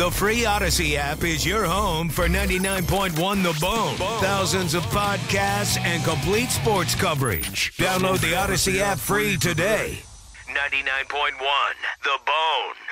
The free Odyssey app is your home for 99.1 The Bone. Thousands of podcasts and complete sports coverage. Download the Odyssey app free today. 99.1 The Bone.